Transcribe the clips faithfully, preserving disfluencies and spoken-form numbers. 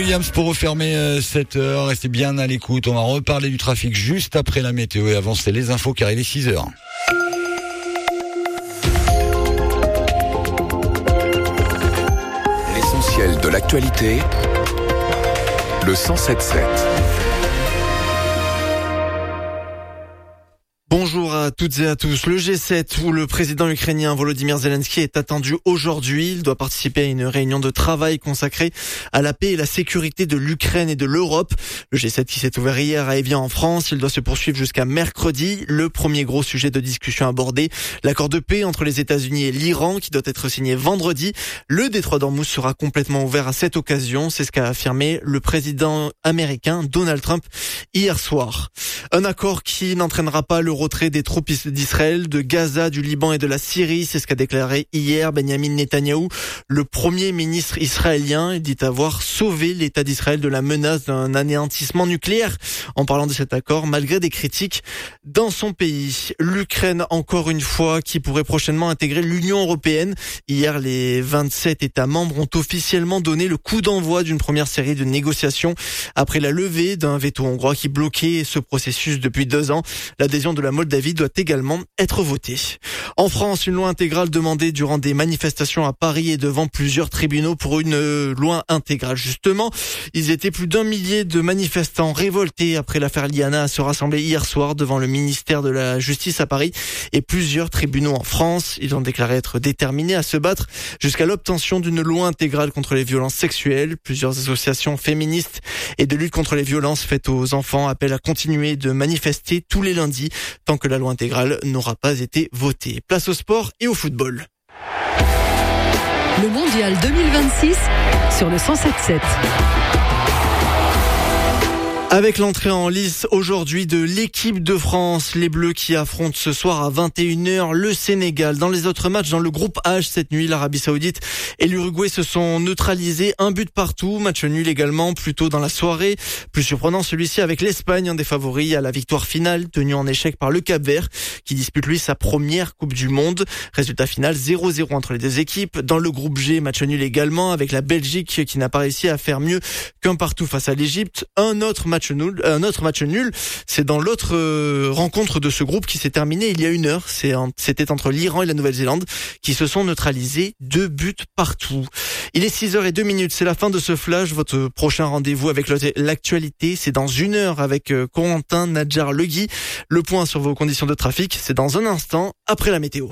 Williams pour refermer euh, cette heure. Restez bien à l'écoute. On va reparler du trafic juste après la météo. Et avant, c'est les infos qui arrivent à six heures. L'essentiel de l'actualité, le cent sept sept. Bonjour à toutes et à tous. Le G sept où le président ukrainien Volodymyr Zelensky est attendu aujourd'hui. Il doit participer à une réunion de travail consacrée à la paix et la sécurité de l'Ukraine et de l'Europe. Le G sept qui s'est ouvert hier à Évian en France. Il doit se poursuivre jusqu'à mercredi. Le premier gros sujet de discussion abordé, l'accord de paix entre les États-Unis et l'Iran qui doit être signé vendredi. Le détroit d'Ormuz sera complètement ouvert à cette occasion. C'est ce qu'a affirmé le président américain Donald Trump hier soir. Un accord qui n'entraînera pas le retrait des troupes d'Israël, de Gaza, du Liban et de la Syrie. C'est ce qu'a déclaré hier Benjamin Netanyahou, le premier ministre israélien. Il dit avoir sauvé l'État d'Israël de la menace d'un anéantissement nucléaire. En parlant de cet accord, malgré des critiques dans son pays. L'Ukraine, encore une fois, qui pourrait prochainement intégrer l'Union européenne. Hier, les vingt-sept États membres ont officiellement donné le coup d'envoi d'une première série de négociations après la levée d'un veto hongrois qui bloquait ce processus depuis deux ans. L'adhésion de la Moldavie doit également être votée. En France, une loi intégrale demandée durant des manifestations à Paris et devant plusieurs tribunaux pour une loi intégrale. Justement, ils étaient plus d'un millier de manifestants révoltés après l'affaire Liana à se rassembler hier soir devant le ministère de la Justice à Paris et plusieurs tribunaux en France. Ils ont déclaré être déterminés à se battre jusqu'à l'obtention d'une loi intégrale contre les violences sexuelles. Plusieurs associations féministes et de lutte contre les violences faites aux enfants appellent à continuer de manifester tous les lundis tant que la loi intégrale n'aura pas été votée. Place au sport et au football. Le mondial deux mille vingt-six sur le cent sept sept. Avec l'entrée en lice aujourd'hui de l'équipe de France, les Bleus qui affrontent ce soir à vingt et une heures le Sénégal. Dans les autres matchs, dans le groupe H cette nuit, l'Arabie Saoudite et l'Uruguay se sont neutralisés, un but partout, match nul également plus tôt dans la soirée. Plus surprenant celui-ci avec l'Espagne, un des favoris à la victoire finale, tenue en échec par le Cap-Vert, qui dispute lui sa première Coupe du Monde. Résultat final zéro zéro entre les deux équipes. Dans le groupe G, match nul également avec la Belgique qui n'a pas réussi à faire mieux qu'un partout face à l'Égypte. Un autre match Nul, un autre match nul, c'est dans l'autre euh, rencontre de ce groupe qui s'est terminée il y a une heure. C'est en, c'était entre l'Iran et la Nouvelle-Zélande qui se sont neutralisés, deux buts partout. Il est six heures zéro deux minutes, c'est la fin de ce flash. Votre prochain rendez-vous avec l'actualité, c'est dans une heure avec euh, Corentin Nadjar-Legui. Le point sur vos conditions de trafic, c'est dans un instant après la météo.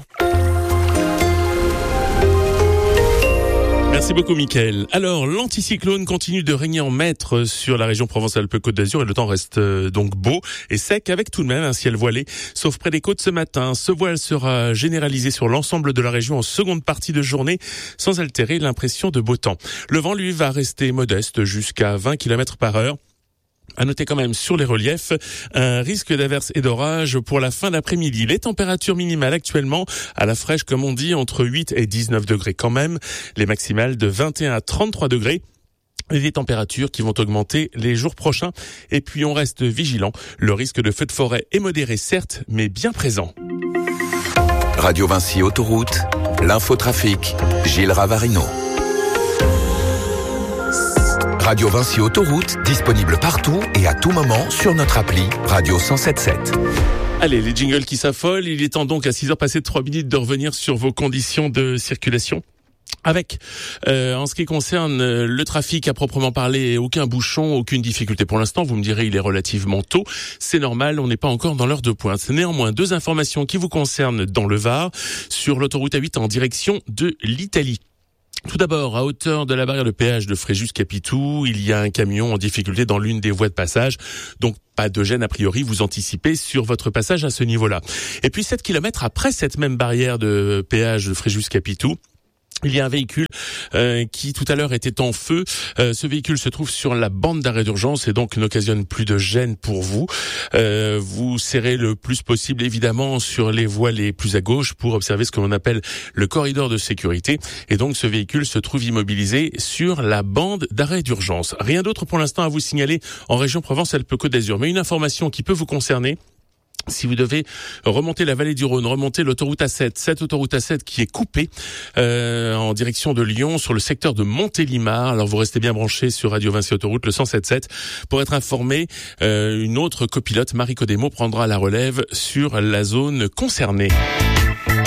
Merci beaucoup Mickaël. Alors, l'anticyclone continue de régner en maître sur la région Provence-Alpes-Côte d'Azur et le temps reste euh, donc beau et sec avec tout de même un ciel voilé, sauf près des côtes ce matin. Ce voile sera généralisé sur l'ensemble de la région en seconde partie de journée sans altérer l'impression de beau temps. Le vent, lui, va rester modeste jusqu'à vingt kilomètres par heure. À noter quand même sur les reliefs un risque d'averse et d'orage pour la fin d'après-midi. Les températures minimales actuellement à la fraîche comme on dit entre huit et dix-neuf degrés quand même. Les maximales de vingt et un à trente-trois degrés. Et des températures qui vont augmenter les jours prochains. Et puis on reste vigilant. Le risque de feu de forêt est modéré certes mais bien présent. Radio Vinci Autoroute, l'infotrafic, Gilles Ravarino. Radio Vinci Autoroute, disponible partout et à tout moment sur notre appli Radio cent sept sept. Allez, les jingles qui s'affolent, il est temps donc à six heures passées de trois minutes de revenir sur vos conditions de circulation. Avec, euh, en ce qui concerne euh, le trafic à proprement parler, aucun bouchon, aucune difficulté pour l'instant. Vous me direz, il est relativement tôt. C'est normal, on n'est pas encore dans l'heure de pointe. Néanmoins, deux informations qui vous concernent dans le Var, sur l'autoroute A huit en direction de l'Italie. Tout d'abord, à hauteur de la barrière de péage de Fréjus-Capitou, il y a un camion en difficulté dans l'une des voies de passage. Donc, pas de gêne a priori, vous anticipez sur votre passage à ce niveau-là. Et puis, sept kilomètres après cette même barrière de péage de Fréjus-Capitou, il y a un véhicule euh, qui tout à l'heure était en feu. Euh, ce véhicule se trouve sur la bande d'arrêt d'urgence et donc n'occasionne plus de gêne pour vous. Euh, vous serrez le plus possible évidemment sur les voies les plus à gauche pour observer ce que l'on appelle le corridor de sécurité. Et donc ce véhicule se trouve immobilisé sur la bande d'arrêt d'urgence. Rien d'autre pour l'instant à vous signaler en région Provence-Alpes-Côte d'Azur. Mais une information qui peut vous concerner. Si vous devez remonter la vallée du Rhône, remonter l'autoroute A sept, cette autoroute A sept qui est coupée euh, en direction de Lyon sur le secteur de Montélimar. Alors vous restez bien branchés sur Radio Vinci Autoroute, le cent sept virgule sept. Pour être informé, euh, une autre copilote, Marie Codemo, prendra la relève sur la zone concernée.